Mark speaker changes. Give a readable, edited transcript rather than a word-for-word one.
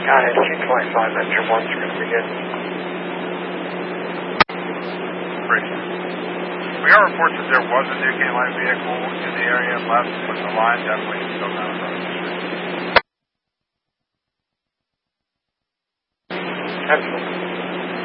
Speaker 1: 225, engine 1's going to begin.
Speaker 2: Great. We got reports that there was a New Line vehicle in the area left, but the line definitely is still down the road.
Speaker 1: Excellent.